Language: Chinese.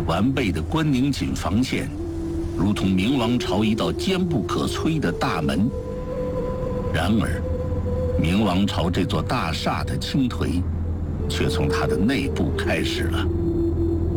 完备的关宁锦防线，如同明王朝一道坚不可摧的大门。然而，明王朝这座大厦的倾颓，却从它的内部开始了。